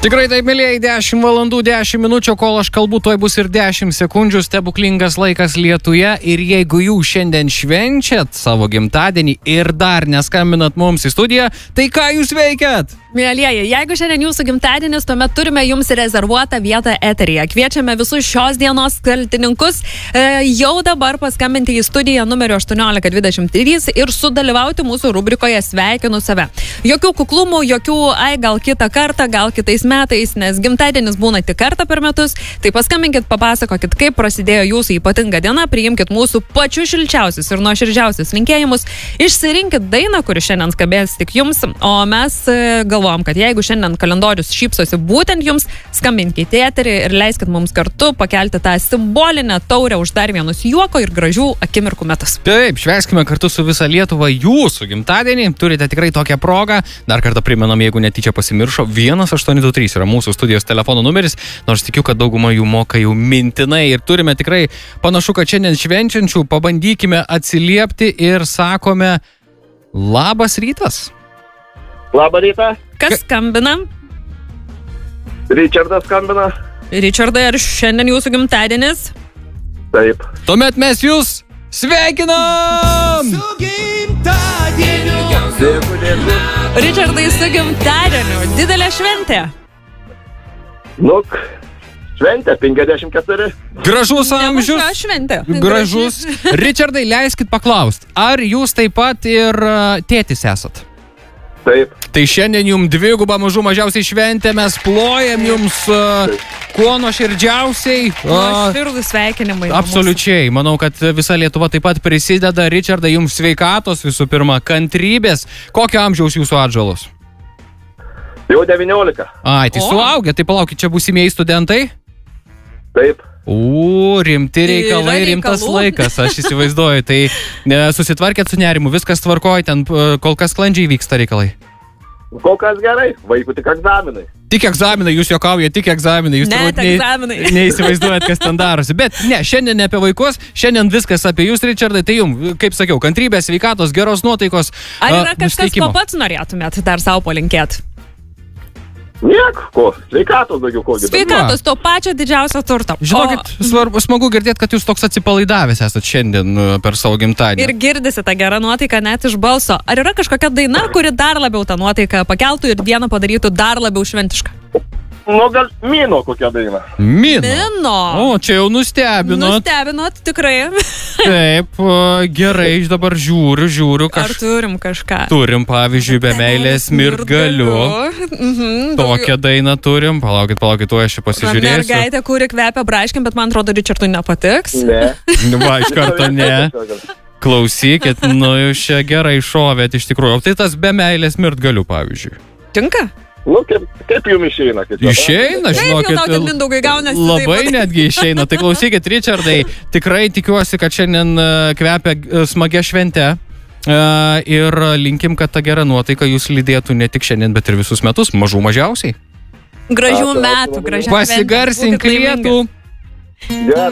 Tikrai taip, mėlyjei, 10 valandų, 10 minučių, kol aš kalbu, tuoj bus ir 10 sekundžių, stebuklingas laikas Lietuje. Ir jeigu jūs šiandien švenčiat savo gimtadienį ir dar neskambinat mums į studiją, tai ką jūs veikiat? Mėlieji, jeigu šiandien jūsų gimtadienis, tuomet turime jums rezervuotą vietą eteryje. Kviečiame visus šios dienos kaltininkus jau dabar paskambinti į studiją numeriu 1823 ir sudalyvauti mūsų rubrikoje Sveikinu save. Jokių kuklumų, jokių, gal kitą kartą, gal kitais metais, nes gimtadienis būna tik kartą per metus. Tai paskambinkit, papasakokit, kaip prasidėjo jūsų ypatinga diena, priimkit mūsų pačius šilčiausius ir nuoširdžiausius linkėjimus, išsirinkit dainą, kuri šiandien skambės tik jums, o mes galvojam, kad jeigu šiandien kalendorius šypsosi būtent jums, skambinkite eterį ir leiskit mums kartu pakelti tą simbolinę taurę už dar vienus juoko ir gražių akimirkų metus. Taip, švęskime kartu su visa Lietuva jūsų gimtadienį. Turite tikrai tokią progą. Dar kartą primenam, jeigu netyčia pasimiršo, 1823 yra mūsų studijos telefono numeris, nors tikiu, kad dauguma jų moka jau mintinai ir turime tikrai panašu, kad šiandien švenčiančių pabandykime atsiliepti ir sakome labas rytas. Labą rytą. Kas skambina? Richardas skambina. Richardai, ar šiandien jūsų gimtadienis? Taip. Tuomet mes jūs sveikinam! Su gimtadieniu! Dėkui. Richardai, su gimtadieniu. Didelė šventė. Nuk, šventė, 54. Gražus amžius. Nemaža šventė. Gražus. Richardai, leiskit paklaust, ar jūs taip pat ir tėtis esat? Taip. Tai šiandien jums dvigubą mažų mažiausiai šventę, mes plojam jums kuo nuoširdžiausiai. Nuoširdūs sveikinimai. Absoliučiai. Manau, kad visa Lietuva taip pat prisideda. Richardai, jums sveikatos visų pirma, kantrybės. Kokio amžiaus jūsų atžalos? Jau 19. Ai, tai suaugę, tai palaukit, čia būsimieji studentai? Taip. Rimti reikalai, Yra rimtas reikalų. laikas, aš įsivaizduoju. Tai susitvarkėt su nerimu, viskas tvarkoja, ten kol kas sklandžiai vyksta reikalai. Kol kas gerai, vaikų tik egzaminai. Tik egzaminai, jūs juokaujate, tik egzaminai. Jūs Net egzaminai. neįsivaizduojat, kas ten darosi. Bet ne, šiandien ne apie vaikus, šiandien viskas apie jūs, Richardai. Tai jums, kaip sakiau, kantrybės, sveikatos, geros nuotaikos. Ar yra kažkas, nusiteikimo. ko pats norėtumėt dar savo palinkėti? Nieko, ko, sveikatos daugiau ko. Sveikatos, to pačio didžiausio turto. Žinokit, smagu girdėti, kad jūs toks atsipalaidavęs esat šiandien per savo gimtadienį. Ir girdisi tą gerą nuotaiką net iš balso. Ar yra kažkokia daina, kuri dar labiau tą nuotaiką pakeltų ir dieną padarytų dar labiau šventišką? Nu, gal Mino kokią dainą. Mino. O, čia jau nustebinot. Nustebinot, tikrai. Taip, gerai, aš dabar žiūriu Ar turim kažką? Turim, pavyzdžiui, be meilės mirt galiu. Tokią dainą turim. Palaukit, tuo aš čia pasižiūrėsiu. Mergaitė, kuri kvepia braškim, bet man atrodo, Richardui nepatiks. Ne. Va, iš karto ne. Klausykit, jūs čia gerai šovėt iš tikrųjų. O tai tas be meilės mirt galiu, pavyzdžiui. Tinka? Nu, kaip jums išeina? Išeina, žinokit. Kaip jau Mindaugai gaunasi. Labai netgi išeina. Tai klausykit, Richardai, tikrai tikiuosi, kad šiandien kvepia smagia švente. Ir linkim, kad ta gera nuotaika jūs lydėtų ne tik šiandien, bet ir visus metus, mažų mažiausiai. Gražių metų, gražių metų. Pasigarsink lietų. Gerai.